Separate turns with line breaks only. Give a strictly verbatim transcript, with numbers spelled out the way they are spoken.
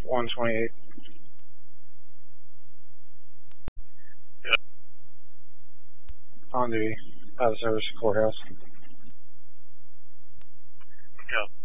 one twenty-eight.
Yeah.
On duty. Out of service courthouse.
Yeah.